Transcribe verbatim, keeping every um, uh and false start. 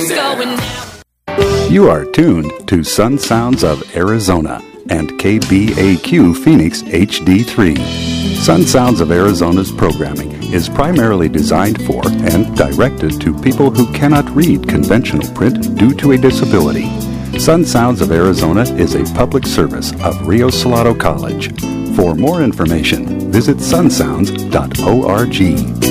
going down. You are tuned to Sun Sounds of Arizona and K B A Q Phoenix H D three. Sun Sounds of Arizona's programming is primarily designed for and directed to people who cannot read conventional print due to a disability. Sun Sounds of Arizona is a public service of Rio Salado College. For more information, visit sun sounds dot org.